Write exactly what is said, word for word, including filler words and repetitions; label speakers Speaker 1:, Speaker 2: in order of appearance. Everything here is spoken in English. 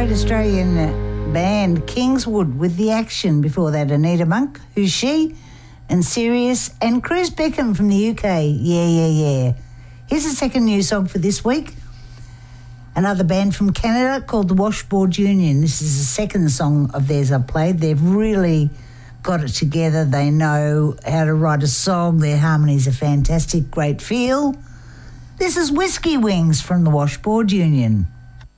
Speaker 1: great Australian band Kingswood with The Action. Before that, Anita Monk, Who's She, and Sirius, and Cruz Beckham from the U K, Yeah, Yeah, Yeah. Here's a second new song for this week. Another band from Canada called the Washboard Union. This is the second song of theirs I've played. They've really got it together. They know how to write a song. Their harmonies are fantastic, great feel. This is Whiskey Wings from the Washboard Union.